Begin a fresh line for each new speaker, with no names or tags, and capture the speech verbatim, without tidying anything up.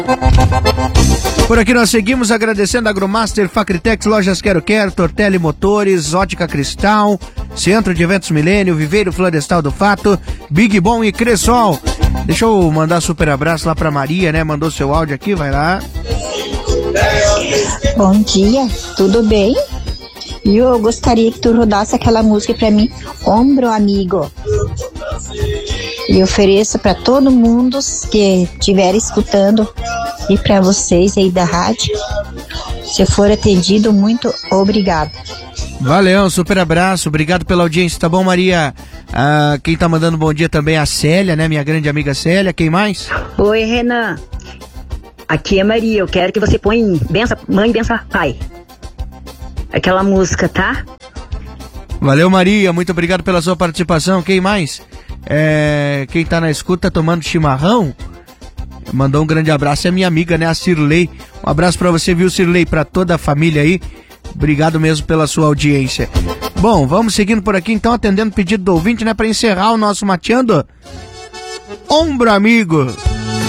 Por aqui nós seguimos agradecendo a Agromaster, Facritex, Lojas Quero Quero, Tortelli Motores, Ótica Cristal, Centro de Eventos Milênio, Viveiro Florestal do Fato, Big Bom e Cressol. Deixa eu mandar super abraço lá pra Maria, né? Mandou seu áudio aqui, vai lá.
Bom dia, tudo bem? E eu gostaria que tu rodasse aquela música pra mim, Ombro Amigo. E ofereço pra todo mundo que estiver escutando e pra vocês aí da rádio. Se for atendido, muito obrigado.
Valeu, super abraço, obrigado pela audiência, tá bom, Maria? Ah, quem tá mandando bom dia também é a Célia, né? Minha grande amiga Célia, quem mais?
Oi, Renan. Aqui é Maria, eu quero que você põe benção, mãe, benção, pai. Aquela música, tá?
Valeu, Maria, muito obrigado pela sua participação. Quem mais? É, quem tá na escuta tomando chimarrão, mandou um grande abraço, é minha amiga, né, a Cirlei. Um abraço pra você, viu, Cirlei, pra toda a família aí. Obrigado mesmo pela sua audiência. Bom, vamos seguindo por aqui, então, atendendo o pedido do ouvinte, né, pra encerrar o nosso Mateando. Ombro Amigo.